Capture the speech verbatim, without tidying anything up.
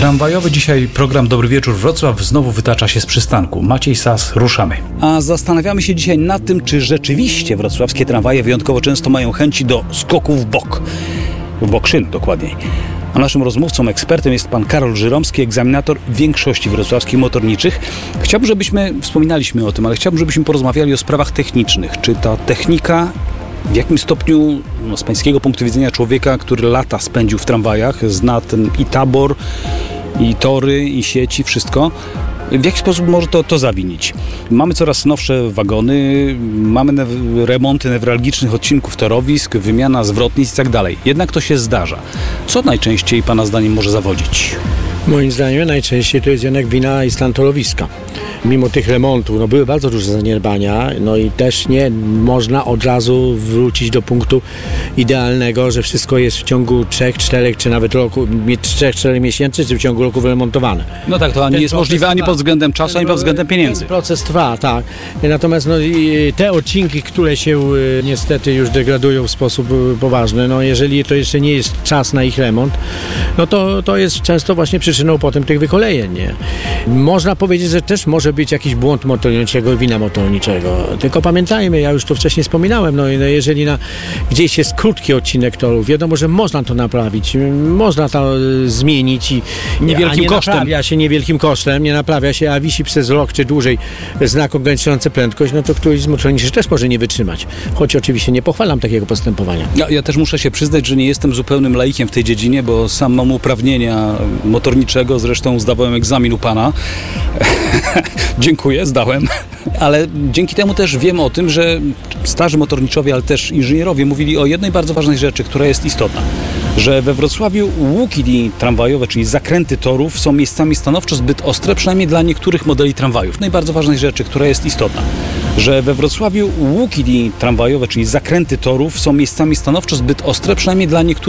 Tramwajowy dzisiaj program Dobry Wieczór Wrocław znowu wytacza się z przystanku. Maciej Sas, ruszamy. A zastanawiamy się dzisiaj nad tym, czy rzeczywiście wrocławskie tramwaje wyjątkowo często mają chęci do skoku w bok. W bok szyn dokładniej. A naszym rozmówcą, ekspertem jest pan Karol Żyromski, egzaminator większości wrocławskich motorniczych. Chciałbym, żebyśmy, wspominaliśmy o tym, ale chciałbym, żebyśmy porozmawiali o sprawach technicznych. Czy ta technika w jakim stopniu, no, z pańskiego punktu widzenia człowieka, który lata spędził w tramwajach, zna ten i tabor, i tory, i sieci, wszystko, w jaki sposób może to, to zawinić? Mamy coraz nowsze wagony, mamy new- remonty newralgicznych odcinków torowisk, wymiana zwrotnic i tak dalej. Jednak to się zdarza. Co najczęściej pana zdaniem może zawodzić? Moim zdaniem najczęściej to jest jednak wina i stan torowiska. Mimo tych remontów, no były bardzo duże zaniedbania, no i też nie można od razu wrócić do punktu idealnego, że wszystko jest w ciągu trzech, czterech, czy nawet roku, trzech, czterech miesięcy, czy w ciągu roku wyremontowane. No tak, to nie jest możliwe ani pod względem czasu, ani pod względem pieniędzy. Ten proces trwa, tak. Natomiast no, te odcinki, które się niestety już degradują w sposób poważny, no jeżeli to jeszcze nie jest czas na ich remont, no to, to jest często właśnie przyczyną potem tych wykolejeń, nie? Można powiedzieć, że też może być jakiś błąd motorniczego i wina motorniczego. Tylko pamiętajmy, ja już to wcześniej wspominałem, no, no jeżeli na, gdzieś jest krótki odcinek toru, wiadomo, że można to naprawić, można to zmienić i niewielkim nie kosztem. naprawia się niewielkim kosztem, nie naprawia się, a wisi przez rok czy dłużej znak ograniczający prędkość, no to któryś z motorniczych też może nie wytrzymać. Choć oczywiście nie pochwalam takiego postępowania. Ja, ja też muszę się przyznać, że nie jestem zupełnym laikiem w tej dziedzinie, bo sam mam uprawnienia motorniczego, zresztą zdawałem egzamin u pana. Dziękuję, zdałem. Ale dzięki temu też wiem o tym, że starzy motorniczowie, ale też inżynierowie mówili o jednej bardzo ważnej rzeczy, która jest istotna. Że we Wrocławiu łuki tramwajowe, czyli zakręty torów, są miejscami stanowczo zbyt ostre, przynajmniej dla niektórych modeli tramwajów. Najbardziej ważnej rzeczy, która jest istotna. Że we Wrocławiu łuki tramwajowe, czyli zakręty torów, są miejscami stanowczo zbyt ostre, przynajmniej dla niektórych